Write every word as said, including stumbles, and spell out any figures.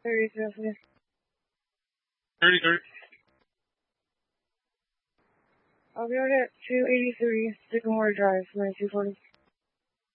thirty-three. thirty-three. I'll be out at two eighty-three Sycamore Drive, nine two forty.